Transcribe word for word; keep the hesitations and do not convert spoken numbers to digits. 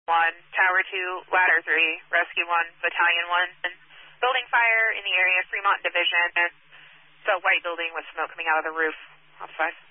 one, Tower two, Ladder three, Rescue one, Battalion one, and building fire in the area, Fremont Division, and it's a white building with smoke coming out of the roof. Off five.